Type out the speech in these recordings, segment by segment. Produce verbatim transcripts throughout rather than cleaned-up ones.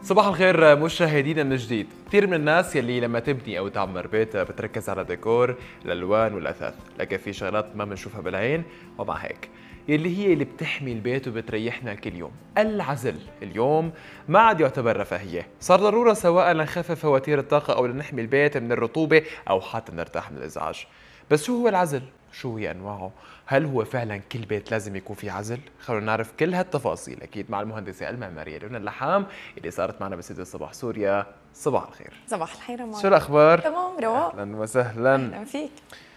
صباح الخير مشاهدينا من جديد. كثير من الناس يلي لما تبني او تعمر بيتها بتركز على ديكور، الالوان والاثاث، لكن في شغلات ما بنشوفها بالعين ومع هيك يلي هي اللي بتحمي البيت وبتريحنا كل يوم. العزل اليوم ما عاد يعتبر رفاهيه، صار ضروره سواء لنخفف فواتير الطاقه او لنحمي البيت من الرطوبه او حتى نرتاح من الازعاج. بس شو هو العزل؟ شو هي انواعه؟ هل هو فعلا كل بيت لازم يكون فيه عزل؟ خلونا نعرف كل هالتفاصيل اكيد مع المهندسه المعماريه لونا اللحام اللي صارت معنا باستديو صباح سوريا. صباح الخير. صباح الخير ماما. شو الاخبار؟ تمام رواق. اهلا وسهلا. اهلا فيك.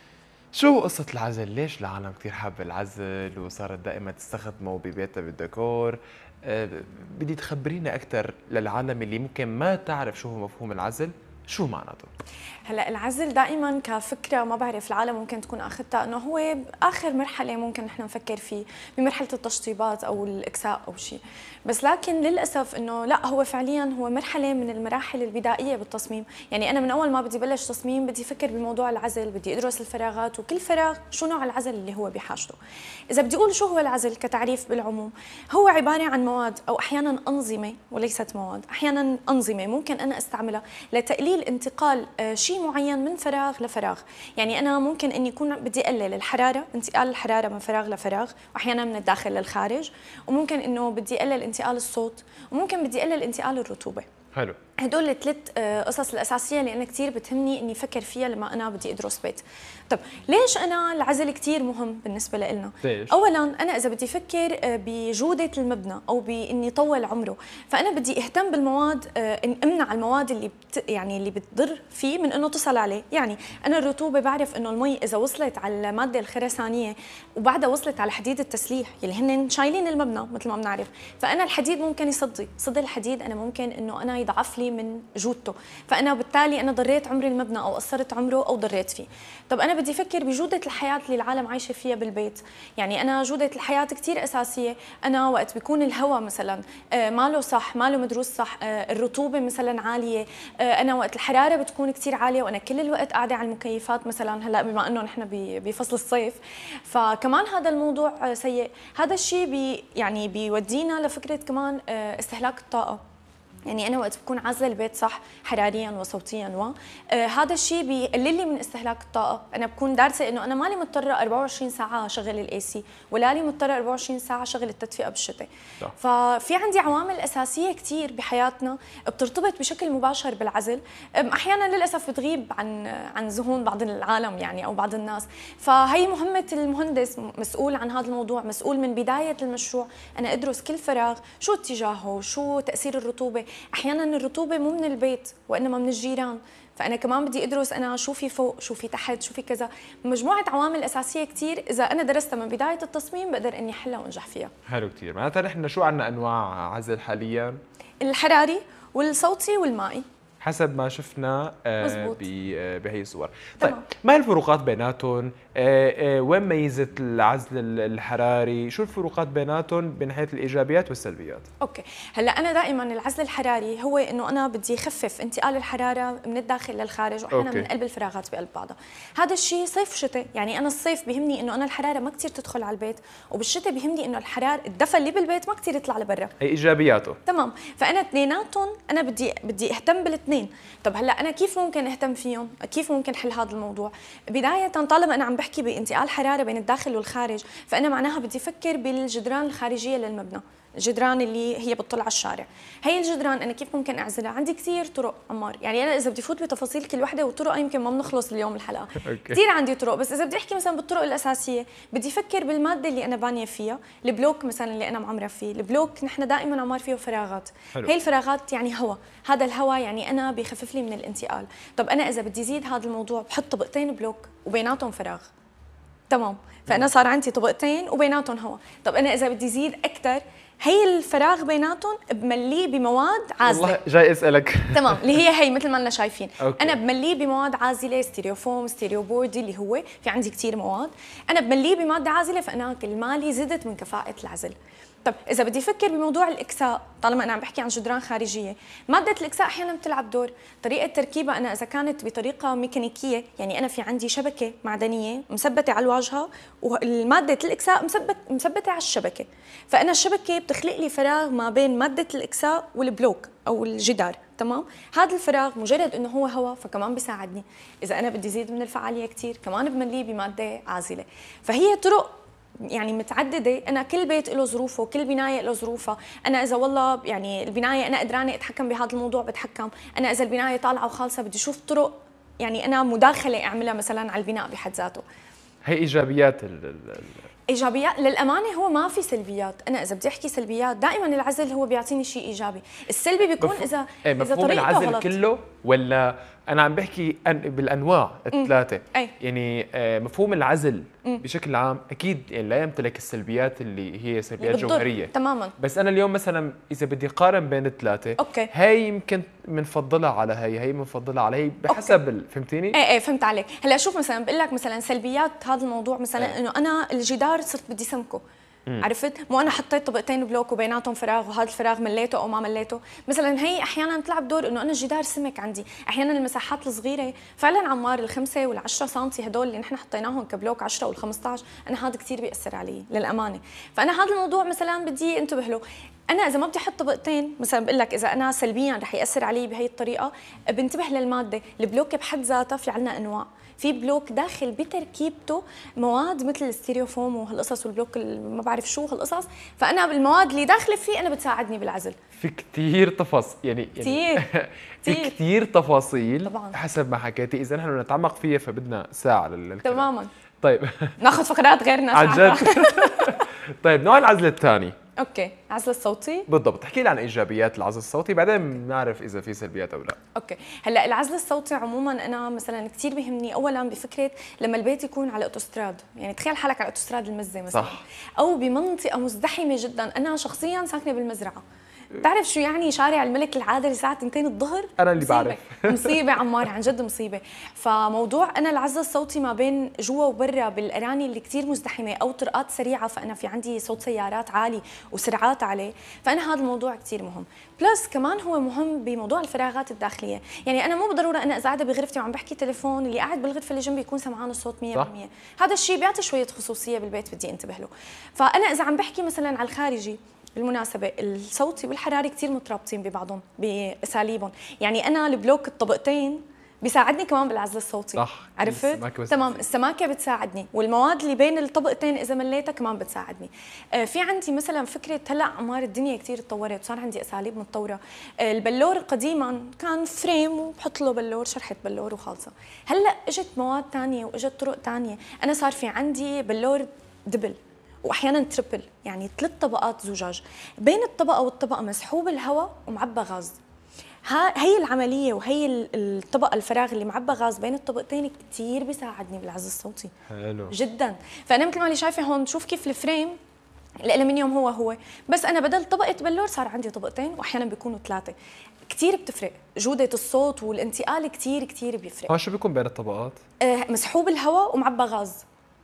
شو قصة العزل؟ ليش العالم كثير حابة العزل وصارت دائما تستخدمه ببيتها بالديكور؟ أه بدي تخبرينا أكثر للعالم اللي ممكن ما تعرف شو هو مفهوم العزل، شو معناته؟ هلا العزل دائما كفكره ما بعرف العالم ممكن تكون اخذتها انه هو اخر مرحله ممكن نحن نفكر فيه بمرحله التشطيبات او الاكساء او شيء، بس لكن للاسف انه لا، هو فعليا هو مرحله من المراحل البدائيه بالتصميم. يعني انا من اول ما بدي بلش تصميم بدي افكر بموضوع العزل، بدي ادرس الفراغات وكل فراغ شو نوع العزل اللي هو بحاجته. اذا بدي اقول شو هو العزل كتعريف بالعموم، هو عباره عن مواد او احيانا انظمه وليست مواد، احيانا انظمه ممكن انا استعملها لتقليل انتقال شيء معين من فراغ لفراغ. يعني انا ممكن اني يكون بدي اقلل الحراره، انتقال الحراره من فراغ لفراغ، واحيانا من الداخل للخارج، وممكن انه بدي اقلل انتقال الصوت، وممكن بدي اقلل انتقال الرطوبه. حلو. هدول الثلاث قصص الاساسيه اللي انا كثير بتهمني اني افكر فيها لما انا بدي ادرس بيت. طب ليش انا العزل كثير مهم بالنسبه لنا؟ ليش؟ اولا انا اذا بدي افكر بجوده المبنى او باني طول عمره، فانا بدي اهتم بالمواد، ان امنع المواد اللي بت يعني اللي بتضر فيه من انه تصل عليه. يعني انا الرطوبه بعرف انه المي اذا وصلت على الماده الخرسانيه وبعدها وصلت على حديد التسليح اللي هن شايلين المبنى مثل ما بنعرف، فانا الحديد ممكن يصدي، صدي الحديد انا ممكن انه انا يضعف لي من جودته، فانا بالتالي انا ضريت عمر المبنى او قصرت عمره او ضريت فيه. طب انا بدي افكر بجوده الحياه اللي العالم عايشه فيها بالبيت. يعني انا جوده الحياه كثير اساسيه. انا وقت بيكون الهواء مثلا ماله صح، ماله مدروس صح، الرطوبه مثلا عاليه، انا وقت الحراره بتكون كثير عاليه وانا كل الوقت قاعده على المكيفات مثلا، هلا بما انه نحن بفصل الصيف فكمان هذا الموضوع سيء. هذا الشيء بي يعني بيودينا لفكره كمان استهلاك الطاقه. يعني أنا وقت بكون عازلة البيت صح حرارياً وصوتياً و آه هذا الشيء بيقلل لي من استهلاك الطاقة. أنا بكون دارسة إنه أنا مالي مضطرة أربعة وعشرين ساعة أشغل الإي سي، ولا لي مضطرة أربعة وعشرين ساعة أشغل التدفئة بالشتاء. ففي عندي عوامل أساسية كثير بحياتنا بترتبط بشكل مباشر بالعزل، أحياناً للأسف بتغيب عن عن ذهون بعض العالم يعني أو بعض الناس. فهي مهمة المهندس، مسؤول عن هذا الموضوع، مسؤول من بداية المشروع أنا أدرس كل فراغ شو اتجاهه، شو تأثير الرطوبة. احيانا الرطوبه مو من البيت وانما من الجيران، فانا كمان بدي ادرس انا شو في فوق، شو في تحت، شو في كذا، مجموعه عوامل اساسيه كثير اذا انا درستها من بدايه التصميم بقدر اني احلها وانجح فيها. حلو كثير. معناتها نحن شو عندنا انواع عزل حاليا؟ الحراري والصوتي والمائي حسب ما شفنا آه بهي الصور. طيب تمام. ما الفروقات بيناتهم؟ آه آه وين ميزة العزل الحراري؟ شو الفروقات بيناتهم من حيث الايجابيات والسلبيات؟ اوكي، هلا انا دائما العزل الحراري هو انه انا بدي اخفف انتقال الحراره من الداخل للخارج واحيانا من قلب الفراغات بقلب بعضها. هذا الشيء صيف وشتاء، يعني انا الصيف بيهمني انه انا الحراره ما كثير تدخل على البيت، وبالشتاء بيهمني انه الحراره الدفى اللي بالبيت ما كثير يطلع لبرا. اي ايجابياته. تمام، فانا اثنيناتهم انا بدي بدي اهتم بالاثنين. طب هلا انا كيف ممكن اهتم فيهم؟ كيف ممكن حل هذا الموضوع؟ بدايه طالما انا عم بحكي بانتقال حراره بين الداخل والخارج، فانا معناها بدي افكر بالجدران الخارجيه للمبنى، الجدران اللي هي بتطل على الشارع. هي الجدران انا كيف ممكن اعزلها؟ عندي كثير طرق عمار، يعني انا اذا بدي فوت بتفاصيل كل وحده وطرق يمكن ما بنخلص اليوم الحلقه. كثير عندي طرق، بس اذا بدي احكي مثلا بالطرق الاساسيه بدي افكر بالماده اللي انا بانيه فيها. البلوك مثلا اللي انا معمره فيه، البلوك نحن دائما عمار فيه فراغات. حلو. هي الفراغات يعني هواء، هذا الهواء يعني انا بخفف لي من الانتقال. طب انا اذا بدي زيد هذا الموضوع بحط طبقتين بلوك وبيناتهم فراغ. تمام، فانا صار عندي طبقتين وبيناتهم هواء. طب انا اذا بدي زيد اكثر، هي الفراغ بيناتهم بمليه بمواد عازله. والله جاي اسالك. تمام، اللي هي هي مثل ما لنا شايفين. أوكي. انا بمليه بمواد عازله، ستيريو فوم، ستيريو بورد، اللي هو في عندي كثير مواد، انا بمليه بماده عازله، فانا كل مالي زدت من كفاءه العزل. طب اذا بدي افكر بموضوع الاكساء، طالما انا عم بحكي عن جدران خارجيه، ماده الاكساء احيانا بتلعب دور. طريقه تركيبها انا اذا كانت بطريقه ميكانيكيه، يعني انا في عندي شبكه معدنيه مثبته على الواجهه والماده الاكساء مثبت مثبته على الشبكه، فانا الشبكه بتخلق لي فراغ ما بين ماده الاكساء والبلوك او الجدار، تمام؟ هذا الفراغ مجرد انه هو هواء فكمان بيساعدني. اذا انا بدي زيد من الفعاليه كثير كمان بمليه بماده عازله. فهي طرق يعني متعدده. انا كل بيت له ظروفه، كل بنايه له ظروفها. انا اذا والله يعني البنايه انا قدرانه اتحكم بهذا الموضوع بتحكم، انا اذا البنايه طالعه وخالصه بدي اشوف طرق يعني انا مداخله اعملها مثلا على البناء بحد ذاته. هي ايجابيات ال ال ايجابيات للامانه، هو ما في سلبيات. انا اذا بدي احكي سلبيات دائما العزل هو بيعطيني شيء ايجابي، السلبي بيكون مفهوم. اذا ايه اذا مفهوم طريقته العزل غلط. كله، ولا انا عم بحكي بالانواع الثلاثه؟ أي. يعني آه، مفهوم العزل مم. بشكل عام اكيد يعني لا يمتلك السلبيات اللي هي سلبيات بالضبط. جوهريه تماما. بس انا اليوم مثلا اذا بدي قارن بين الثلاثه، اوكي، هي يمكن بنفضلها على هي، هي بنفضلها على هي بحسب ال... فهمتيني؟ ايه ايه فهمت عليك. هلا شوف مثلا بقول لك مثلا سلبيات هذا الموضوع، مثلا انه انا الجدار صرت بدي سمكه. مم. عرفت؟ مو انا حطيت طبقتين بلوك وبيناتهم فراغ وهذا الفراغ مليته او ما مليته، مثلا هي احيانا بتلعب دور انه انا الجدار سمك عندي، احيانا المساحات الصغيره فعلا عمار الخمسة والعشرة سنتي هدول اللي نحن حطيناهم كبلوك عشرة والخمسطعش، انا هذا كثير بياثر علي للامانه. فانا هذا الموضوع مثلا بدي انتبه له. انا اذا ما بدي احط طبقتين مثلا بقول لك اذا انا سلبيا رح ياثر علي بهي الطريقه، بنتبه للماده. البلوك بحد ذاتها في عندنا انواع، في بلوك داخل بتركيبته مواد مثل الستيريوفوم وهالقصص والبلوك ما بعرف شو هالقصص، فانا بالمواد اللي داخله فيه انا بتساعدني بالعزل. في كثير تفاصيل يعني كثير في كثير تفاصيل طبعا حسب ما حكيتي. اذا نحن نتعمق فيها فبدنا ساعه للكلام. تماما. طيب ناخذ فقرات غيرنا عن جد. طيب نوع العزل الثاني. اوكي، العزل الصوتي. بالضبط، احكي لي عن ايجابيات العزل الصوتي بعدين بنعرف اذا في سلبيات او لا. اوكي، هلا العزل الصوتي عموما انا مثلا كثير بيهمني اولا بفكره لما البيت يكون على اوتوستراد، يعني تخيل حالك على اوتوستراد المزه مثلا، صح، او بمنطقه مزدحمه جدا. انا شخصيا ساكنه بالمزرعه، بتعرف شو يعني شارع الملك العادل الساعه اثنتين الظهر؟ انا اللي مصيبة. بعرف. مصيبه عمار، عن جد مصيبه. فموضوع انا العزل الصوتي ما بين جوا وبرا بالاراني اللي كثير مزدحمه او طرقات سريعه، فانا في عندي صوت سيارات عالي وسرعات عليه، فانا هذا الموضوع كثير مهم. بلس كمان هو مهم بموضوع الفراغات الداخليه، يعني انا مو بالضروره انا اذا قاعده بغرفتي وعم بحكي تليفون اللي قاعد بالغرفه اللي جنبي يكون سمعان الصوت مية بالمية. هذا الشيء بيعطي شويه خصوصيه بالبيت بدي انتبه له. فانا اذا عم بحكي مثلا على الخارجي، بالمناسبة الصوتي والحراري كثير مترابطين ببعضهم بأساليبهم، يعني أنا البلوك الطبقتين بيساعدني كمان بالعزل الصوتي. صح، عرفت؟ السماكة تمام، السماكة بتساعدني، والمواد اللي بين الطبقتين إذا مليتها كمان بتساعدني. آه في عندي مثلا فكرة هلا عمار الدنيا كثير تطورت، صار عندي أساليب متطورة. آه البلور قديما كان فريم وبحط له بلور، شرحة بلور وخالصة. هلا اجت مواد ثانية واجت طرق ثانية، أنا صار في عندي بلور دبل واحيانا تريبل، يعني ثلاث طبقات زجاج، بين الطبقه والطبقه مسحوب الهواء ومعبى غاز. هي العمليه وهي الطبقه الفراغ اللي معبى غاز بين الطبقتين كثير بيساعدني بالعزل الصوتي. حلو جدا. فانا مثل ما اللي شايفه هون، شوف كيف الفريم الالمنيوم هو هو، بس انا بدل طبقه بلور صار عندي طبقتين واحيانا بيكونوا ثلاثه. كثير بتفرق جوده الصوت والانتقال، كثير كثير بيفرق. هون شو بيكون بين الطبقات؟ آه مسحوب الهواء ومعبى غاز.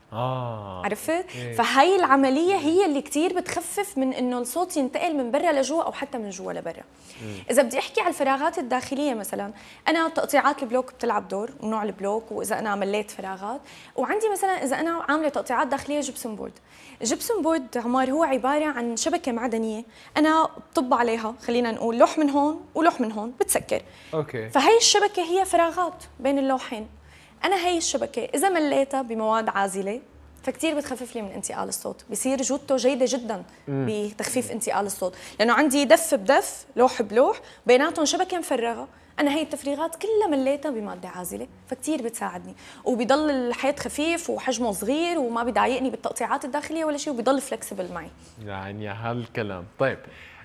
اه عرفت؟ إيه. فهي العمليه هي اللي كثير بتخفف من انه الصوت ينتقل من برا لجوا او حتى من جوا لبرا. اذا بدي احكي على الفراغات الداخليه مثلا، انا تقطيعات البلوك بتلعب دور ونوع البلوك، واذا انا مليت فراغات، وعندي مثلا اذا انا عامله تقطيعات داخليه جبسون بورد. الجبسون بورد عمار هو عباره عن شبكه معدنيه انا بطب عليها، خلينا نقول لوح من هون ولوح من هون بتسكر. اوكي. فهي الشبكه هي فراغات بين اللوحين. انا هي الشبكه اذا مليتها بمواد عازله فكتير بتخفف لي من انتقال الصوت، بصير جودته جيده جدا بتخفيف انتقال الصوت، لانه عندي دف بدف لوح بلوح بيناتهم شبكه مفرغه، انا هي التفريغات كلها مليتها بماده عازله، فكتير بتساعدني، وبيضل الحيط خفيف وحجمه صغير وما بيضايقني بالتقطيعات الداخليه ولا شيء، وبيضل فلكسبل معي. يعني هالكلام. طيب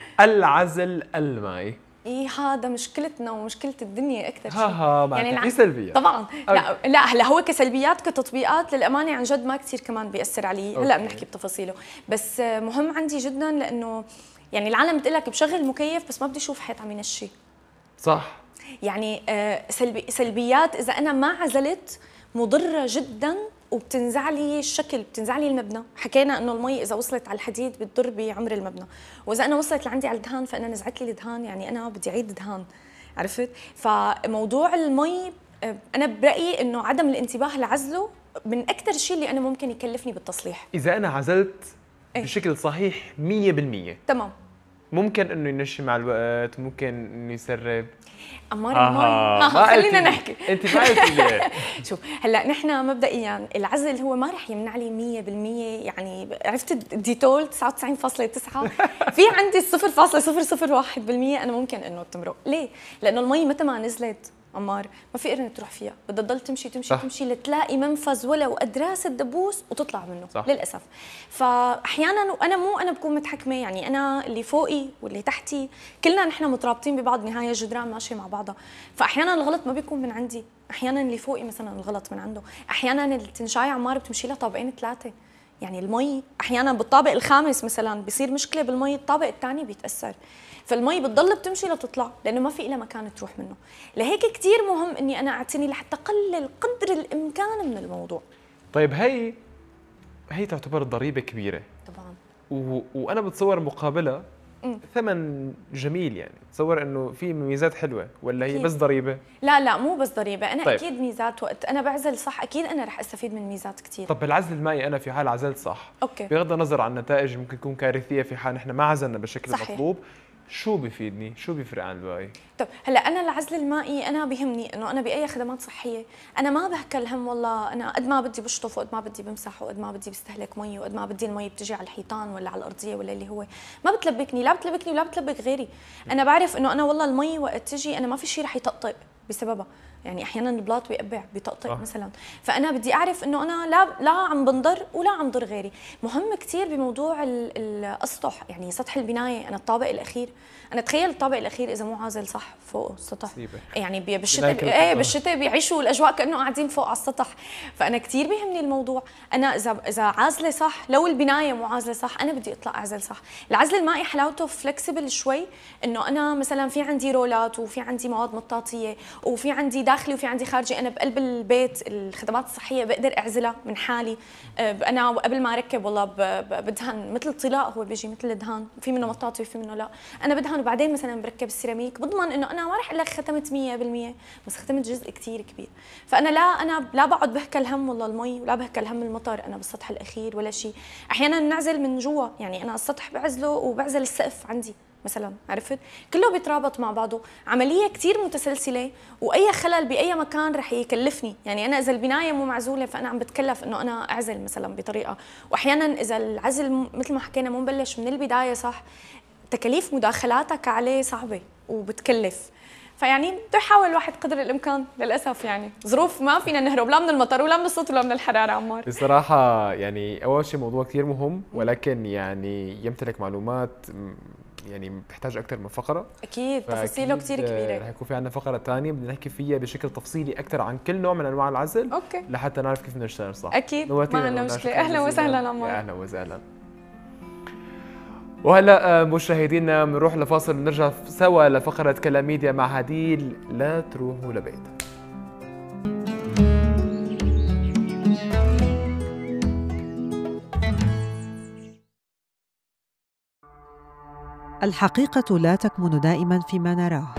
العزل المائي، ايه هذا مشكلتنا ومشكله الدنيا اكثر شيء. ها ها يعني في سلبيات طبعا. لا لا هلا هو كسلبيات كتطبيقات للامانه عن جد ما كثير كمان بياثر علي، هلا بنحكي بتفاصيله، بس مهم عندي جدا لانه يعني العالم بتقول لك بشغل مكيف بس ما بدي اشوف حيط عم ينشي. صح. يعني سلبي سلبيات اذا انا ما عزلت مضره جدا وبتنزع لي الشكل، بتنزع لي المبنى. حكينا انه المي اذا وصلت على الحديد بتضر بعمر المبنى، واذا انا وصلت لعندي على الدهان فانا نزعت لي الدهان، يعني انا بدي اعيد دهان. عرفت؟ فموضوع المي انا برايي انه عدم الانتباه لعزله من اكثر شيء اللي انا ممكن يكلفني بالتصليح. اذا انا عزلت إيه؟ بشكل صحيح مية بالمية تمام، ممكن انه ينشي مع الوقت، ممكن انه يسرب. عمار آه المي ما خلينا نحكي. انت ما قلتي لي. شوف هلا نحن مبدئيا العزل هو ما رح يمنع لي مية بالمية، يعني عرفت الديتول تسعة وتسعين فاصلة تسعة في عندي صفر فاصلة صفر صفر واحد بالمية انا ممكن انه تمرق. ليه؟ لانه المي متى ما نزلت عمار ما في قرن تروح فيها، بدها تضل تمشي تمشي صح. تمشي لتلاقي منفذ ولو ادراس الدبوس وتطلع منه صح. للاسف. فاحيانا وانا مو انا بكون متحكمه، يعني انا اللي فوقي واللي تحتي كلنا نحن مترابطين ببعض، نهايه جدران ماشيه مع بعضها. فاحيانا الغلط ما بيكون من عندي، احيانا اللي فوقي مثلا الغلط من عنده، احيانا التنشاي عمار بتمشي لها طابقين ثلاثه. يعني المي احيانا بالطابق الخامس مثلا بصير مشكله بالمي، الطابق الثاني بيتاثر. فالمي بتضل بتمشي لتطلع لانه ما في لها مكان تروح منه. لهيك كثير مهم اني انا اعتني لحتى اقلل قدر الامكان من الموضوع. طيب هي هي تعتبر ضريبه كبيره طبعا، و... وانا بتصور مقابلها م. ثمن جميل، يعني بتصور انه في ميزات حلوه، ولا هي أكيد. بس ضريبه؟ لا لا مو بس ضريبه، انا طيب. اكيد ميزات، وقت انا بعزل صح اكيد انا رح استفيد من ميزات كثير. طب بالعزل المائي انا في حال عزلت صح، اوكي، بغض النظر عن النتائج ممكن تكون كارثيه في حال نحن ما عزلنا بالشكل المطلوب، شو بيفيدني؟ شو بيفرق عن الباقي؟ طيب هلا انا العزل المائي انا بيهمني انه انا باي خدمات صحيه انا ما بهكل هم والله انا قد ما بدي بشطف وقد ما بدي بمسح وقد ما بدي بستهلك مي وقد ما بدي المي بتجي على الحيطان ولا على الارضيه ولا اللي هو ما بتلبكني، لا بتلبكني ولا بتلبك غيري. انا بعرف انه انا والله المي وقت تجي انا ما في شيء رح يطقطق بسببها، يعني احيانا البلاط بيقبع بيطقطق مثلا، فانا بدي اعرف انه انا لا لا عم بنضر ولا عم ضر غيري. مهم كثير بموضوع الاسطح، يعني سطح البنايه، انا الطابق الاخير انا تخيل الطابق الاخير اذا مو عازل صح فوق السطح صيبة. يعني بالشتاء ايه بالشتاء بيعيشوا الاجواء كانه قاعدين فوق على السطح. فانا كثير بيهمني الموضوع، انا اذا اذا عازله صح، لو البنايه مو عازله صح انا بدي اطلع اعزل صح. العزل المائي حلاوته فلكسبل شوي، انه انا مثلا في عندي رولات وفي عندي مواد مطاطيه وفي عندي داخلي وفي عندي خارجي، انا بقلب البيت الخدمات الصحيه بقدر اعزلها من حالي. انا قبل ما اركب والله بدهن مثل الطلاء، هو بيجي مثل الدهان، في منه مطاطي وفي منه لا، انا بدهن وبعدين مثلا بركب السيراميك، بضمن انه انا ما رح اقول لك ختمت مية بالمية بس ختمت جزء كثير كبير. فانا لا انا لا بقعد بهكل هم والله المي ولا بهكل هم المطر انا بالسطح الاخير ولا شيء. احيانا بنعزل من جوا، يعني انا السطح بعزله وبعزل السقف عندي مثلا، عرفت؟ كله بيترابط مع بعضه، عمليه كثير متسلسله، واي خلل باي مكان رح يكلفني. يعني انا اذا البنايه مو معزوله فانا عم بتكلف انه انا اعزل مثلا بطريقه، واحيانا اذا العزل مثل ما حكينا مو مبلش من البدايه صح، تكاليف مداخلاتك عليه صعبه وبتكلف. فيعني بده يحاول الواحد قدر الامكان، للاسف يعني ظروف ما فينا نهرب لا من المطر ولا من الصوت ولا من الحراره. عمار بصراحه يعني اول شيء موضوع كثير مهم، ولكن يعني يمتلك معلومات يعني بتحتاج اكثر من فقره. اكيد تفاصيله كثير كبيره، رح يكون في عندنا فقره ثانيه بدنا نحكي فيها بشكل تفصيلي اكثر عن كل نوع من انواع العزل، اوكي، لحتى نعرف كيف نشتغل صح. اكيد ما عندنا مشكله. اهلا وسهلا عمار. اهلا وسهلا. وهلا مشاهدينا بنروح لفاصل ونرجع سوا لفقره كلاميديا مع هديل، لا تروحوا لبيت. الحقيقة لا تكمن دائماً فيما نراه،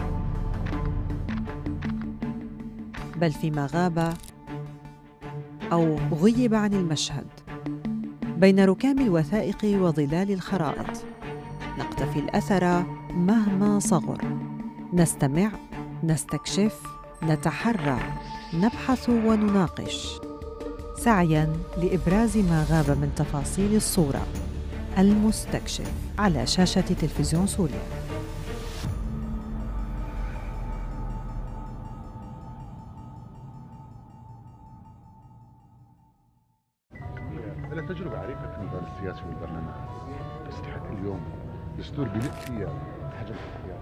بل فيما غاب أو غيب عن المشهد، بين ركام الوثائق وظلال الخرائط. نقتفي الأثر مهما صغر، نستمع، نستكشف، نتحرى، نبحث ونناقش، سعياً لإبراز ما غاب من تفاصيل الصورة. المستكشف على شاشة تلفزيون سوريا. أنا تجربة عريقة في الميدان السياسي والبرلمان، بس لحد اليوم دستور بيلق فيها حجم الاختيار.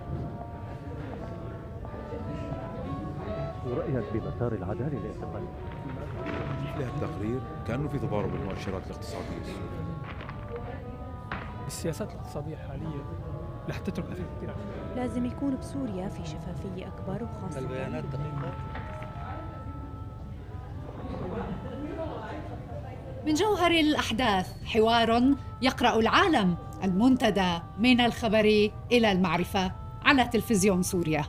ورأيك بمسار العدالة الاعتقالي؟ له التقرير كأنه في تضارب المؤشرات الاقتصادية السورية. السياسات الاقتصادية الحالية رح تترك أثر كثير. لازم يكون بسوريا في شفافية أكبر وخاصة البيانات دقيقة. من جوهر الأحداث حوار يقرأ العالم، المنتدى من الخبر إلى المعرفة على تلفزيون سوريا.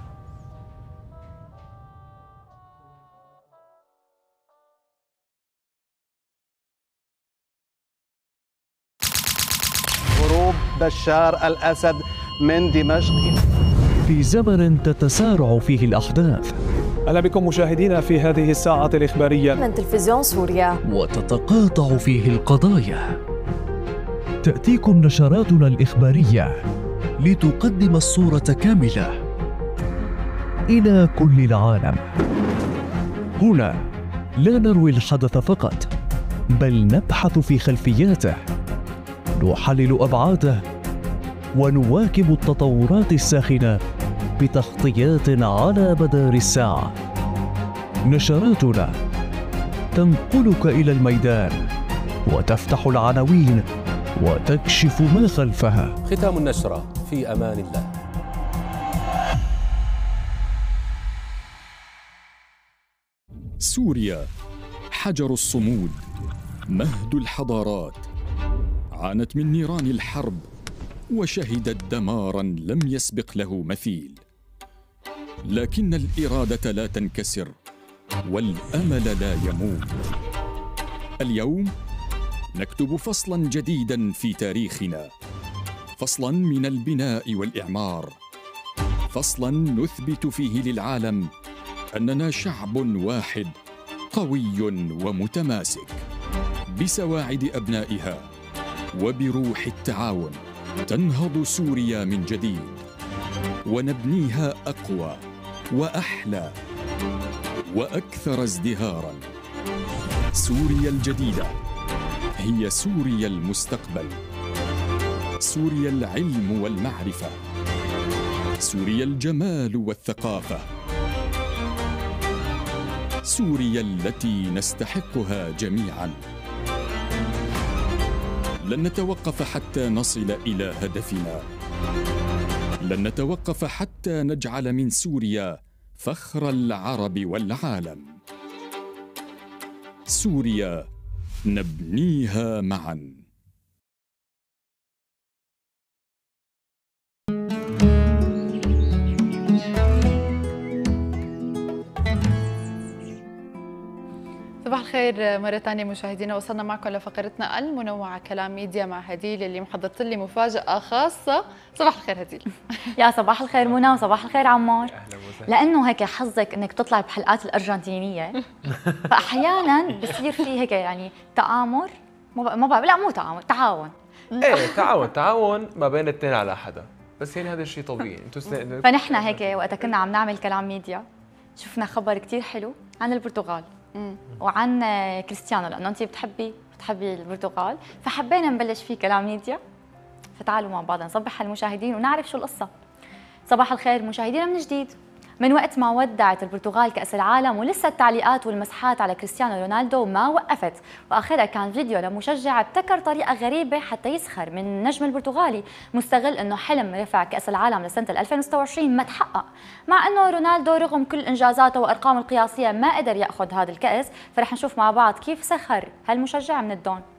هروب بشار الأسد من دمشق في زمن تتسارع فيه الأحداث. أهلا بكم مشاهدينا في هذه الساعة الإخبارية من تلفزيون سوريا، وتتقاطع فيه القضايا. تأتيكم نشراتنا الإخبارية لتقدم الصورة كاملة إلى كل العالم. هنا لا نروي الحدث فقط، بل نبحث في خلفياته، نحلل أبعاده، ونواكب التطورات الساخنة بتغطيات على مدار الساعة. نشراتنا تنقلك إلى الميدان وتفتح العناوين وتكشف ما خلفها. ختام النشرة في أمان الله. سوريا حجر الصمود، مهد الحضارات، عانت من نيران الحرب وشهدت دماراً لم يسبق له مثيل، لكن الإرادة لا تنكسر والأمل لا يموت. اليوم نكتب فصلاً جديداً في تاريخنا، فصلاً من البناء والإعمار، فصلاً نثبت فيه للعالم أننا شعب واحد قوي ومتماسك، بسواعد أبنائها وبروح التعاون تنهض سوريا من جديد ونبنيها أقوى وأحلى وأكثر ازدهاراً. سوريا الجديدة هي سوريا المستقبل، سوريا العلم والمعرفة، سوريا الجمال والثقافة، سوريا التي نستحقها جميعاً. لن نتوقف حتى نصل إلى هدفنا، لن نتوقف حتى نجعل من سوريا فخر العرب والعالم. سوريا نبنيها معاً. صباح الخير مرة ثانية مشاهدينا، وصلنا معكم لفقرتنا المنوعة كلام ميديا مع هديل اللي محضرت لي مفاجأة خاصة. صباح الخير هديل. يا صباح الخير منى وصباح الخير عمار. أهلا وسهلا. لأنه هيك حظك إنك تطلع بحلقات الأرجنتينية فأحيانا بصير في هيك يعني تآمر، ما ما لا مو تآمر، تعاون. ايه تعاون تعاون ما بين اثنين على حدا، بس يعني هذا الشيء طبيعي. انتوا سن... فنحن هيك وقتها كنا عم نعمل كلام ميديا شفنا خبر كثير حلو عن البرتغال وعن كريستيانو، لانه انت بتحبي بتحبي البرتغال، فحبينا نبلش فيه كلام ميديا. فتعالوا مع بعض نصبح على المشاهدين ونعرف شو القصه. صباح الخير مشاهدينا من جديد. من وقت ما ودعت البرتغال كأس العالم ولسه التعليقات والمسحات على كريستيانو رونالدو ما وقفت، واخرها كان فيديو لمشجع ابتكر طريقه غريبه حتى يسخر من النجم البرتغالي، مستغل انه حلم رفع كأس العالم لسنه ألفين وستة وعشرين ما تحقق، مع انه رونالدو رغم كل انجازاته وارقامه القياسيه ما قدر ياخذ هذا الكأس. فرح نشوف مع بعض كيف سخر هالمشجع من الدون.